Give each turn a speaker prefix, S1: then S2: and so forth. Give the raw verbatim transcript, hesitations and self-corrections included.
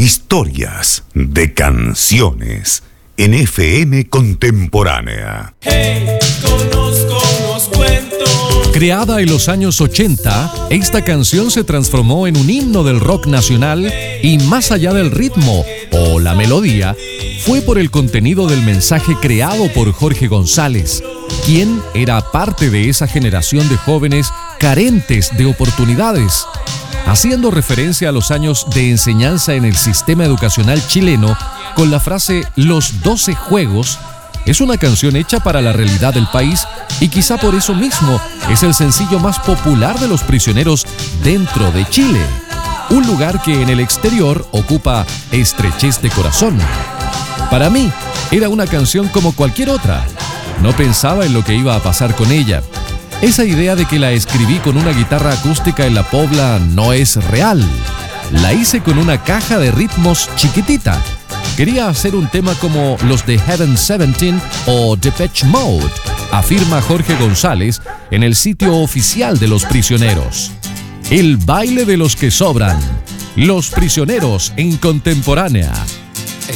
S1: Historias de canciones en F M Contemporánea.
S2: Hey, conozco unos cuentos.
S3: Creada en los años ochenta, esta canción se transformó en un himno del rock nacional y más allá del ritmo o la melodía, fue por el contenido del mensaje creado por Jorge González, quien era parte de esa generación de jóvenes carentes de oportunidades. Haciendo referencia a los años de enseñanza en el sistema educacional chileno, con la frase «Los doce juegos», es una canción hecha para la realidad del país y quizá por eso mismo es el sencillo más popular de Los Prisioneros dentro de Chile, un lugar que en el exterior ocupa estrechez de corazón. Para mí, era una canción como cualquier otra. No pensaba en lo que iba a pasar con ella. Esa idea de que la escribí con una guitarra acústica en la Pobla no es real. La hice con una caja de ritmos chiquitita. Quería hacer un tema como los de Heaven diecisiete o Depeche Mode, afirma Jorge González en el sitio oficial de Los Prisioneros. El baile de los que sobran. Los Prisioneros en Contemporánea.